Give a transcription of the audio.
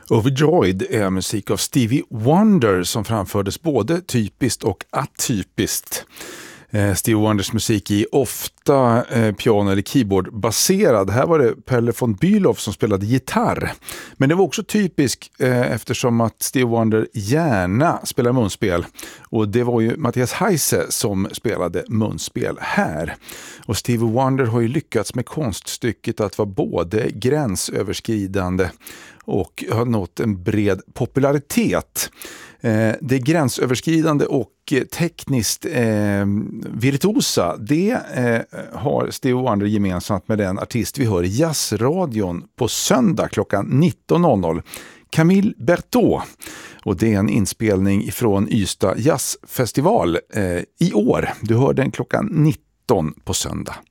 Overjoyed är musik av Stevie Wonder som framfördes både typiskt och atypiskt. Stevie Wonders musik är ofta piano- eller keyboardbaserad. Här var det Pelle von Bülow som spelade gitarr. Men det var också typisk eftersom att Stevie Wonder gärna spelar munspel. Och det var ju Matthias Heise som spelade munspel här. Och Stevie Wonder har ju lyckats med konststycket att vara både gränsöverskridande och har nått en bred popularitet. Det gränsöverskridande och tekniskt virtuosa, det har Stevie Wonder gemensamt med den artist vi hör i jazzradion på söndag klockan 19.00. Camille Berthaud. Och det är en inspelning från Ystad jazzfestival i år. Du hör den klockan 19 på söndag.